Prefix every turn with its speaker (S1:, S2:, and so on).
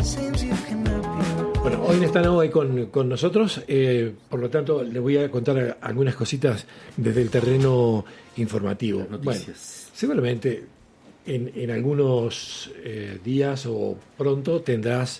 S1: Bueno, hoy no están hoy con nosotros, por lo tanto le voy a contar algunas cositas desde el terreno informativo.
S2: Las
S1: Bueno,
S2: noticias.
S1: seguramente en algunos días o pronto tendrás